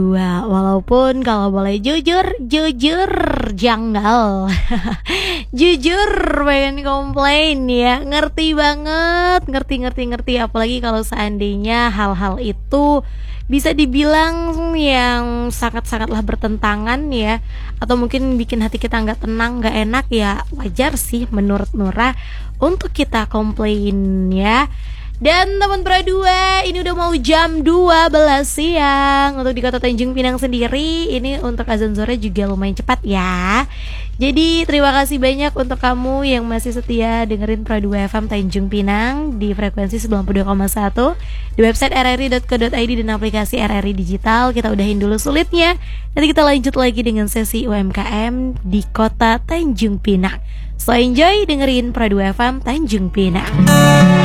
Walaupun kalau boleh jujur janggal. Jujur pengen komplain ya. Ngerti banget, ngerti. Apalagi kalau seandainya hal-hal itu bisa dibilang yang sangat-sangatlah bertentangan ya, atau mungkin bikin hati kita nggak tenang, nggak enak ya. Wajar sih menurut Nura untuk kita komplain ya. Dan teman Pra 2, ini udah mau jam 12 siang. Untuk di kota Tanjung Pinang sendiri, ini untuk azan zuhur juga lumayan cepat ya. Jadi terima kasih banyak untuk kamu yang masih setia dengerin Pra 2 FM Tanjung Pinang di frekuensi 92,1, di website rri.co.id dan aplikasi RRI Digital. Kita udahin dulu sulitnya. Nanti kita lanjut lagi dengan sesi UMKM di kota Tanjung Pinang. So enjoy dengerin Pra 2 FM Tanjung Pinang.